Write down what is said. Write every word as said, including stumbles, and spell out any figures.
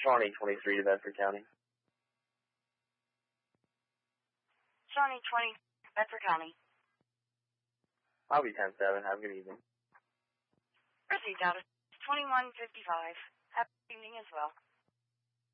Shawnee twenty-three to Bedford County. Shawnee twenty, Bedford County. I'll be ten seven. Have a good evening. Received out of twenty-one fifty-five. Happy evening as well.